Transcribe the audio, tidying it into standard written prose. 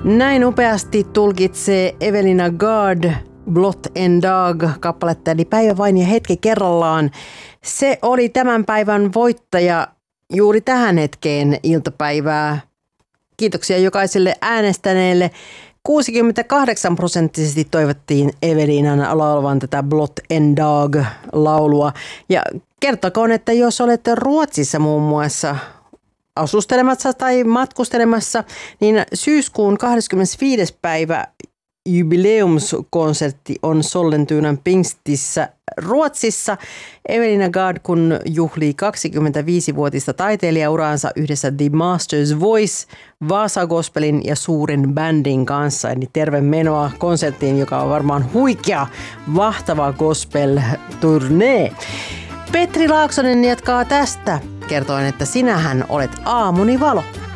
Näin upeasti tulkitsee Evelina Gard Blot en Dag -kappaletta, eli päivä vain ja hetki kerrallaan. Se oli tämän päivän voittaja juuri tähän hetkeen iltapäivää. Kiitoksia jokaiselle äänestäneelle. 68% toivottiin Evelinan laulavan tätä Blot en Dag -laulua. Ja kertokoon, että jos olette Ruotsissa muun muassa asustelemassa tai matkustelemassa, niin syyskuun 25. päivä jubileumskonsertti on Sollentunan Pingstissä Ruotsissa. Evelina Gard kun juhlii 25-vuotista taiteilijauraansa yhdessä The Master's Voice, Vasa Gospelin ja suuren bändin kanssa. Eli terve menoa konserttiin, joka on varmaan huikea, mahtava gospel-turnee. Petri Laaksonen jatkaa tästä kertoen, että sinähän olet aamuni valo.